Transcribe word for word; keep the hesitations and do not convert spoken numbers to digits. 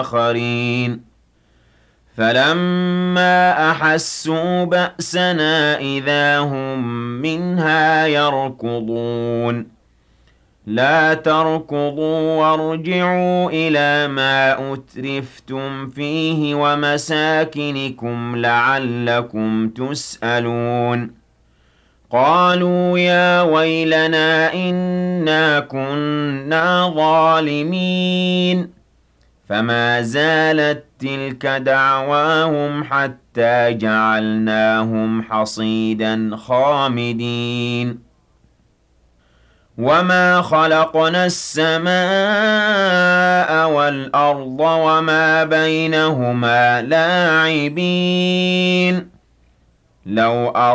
آخَرِينَ فَلَمَّا أَحَسُّوا بَأْسَنَا إِذَا هُم مِّنْهَا يَرْكُضُونَ لَا تَرْكُضُوا وَارْجِعُوا إِلَىٰ مَا أُتْرِفْتُمْ فِيهِ وَمَسَاكِنِكُمْ لَعَلَّكُمْ تُسْأَلُونَ قَالُوا يَا وَيْلَنَا إِنَّا كُنَّا ظَالِمِينَ فَمَا زَالَت تِّلْكَ دَعْوَاهُمْ حَتَّىٰ جَعَلْنَاهُمْ حَصِيدًا خَامِدِينَ وَمَا خَلَقْنَا السَّمَاءَ وَالْأَرْضَ وَمَا بَيْنَهُمَا لَاعِبِينَ لَوْ